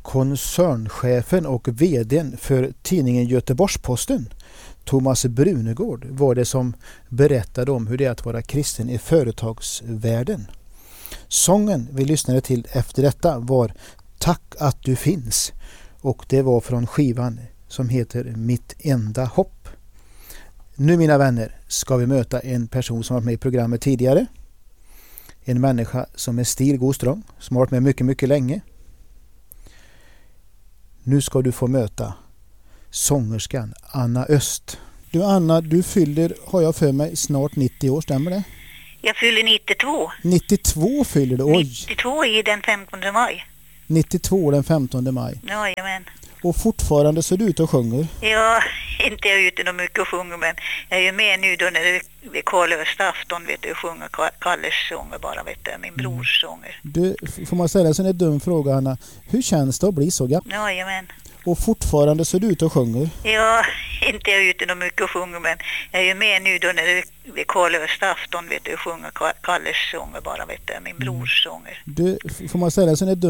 Koncernchefen och vdn för tidningen Göteborgs-Posten, Thomas Brunegård, var det som berättade om hur det är att vara kristen i företagsvärlden. Sången vi lyssnade till efter detta var Tack att du finns, och det var från skivan som heter Mitt enda hopp. Nu, mina vänner, ska vi möta en person som varit med i programmet tidigare. En människa som är Stil Godström, som har varit med mycket, mycket länge. Nu ska du få möta sångerskan Anna Öst. Du Anna, du fyller, har jag för mig, snart 90 år, stämmer det? Jag fyller 92. 92 fyller du, oj! 92 i den 15 maj. 92 den 15 maj. Jajamän. Och fortfarande så är du ute och sjunger? Ja, inte jag är ute nog mycket och sjunger, men jag är ju med nu då när det är Karlöstafton, vet du, och sjunger Kalles sånger bara, vet du, min brors sånger. Du, får man ställa en sån här dum fråga, Anna. Hur känns det att bli så gammal? Jajamän. Och fortfarande så är du ute och sjunger? Ja, inte jag är ute nog mycket och sjunger, men jag är ju med nu då när det är Karlöstafton, vet du, och sjunger Kalles sånger bara, vet du, min brors sånger. Du, får man ställa en sån här dum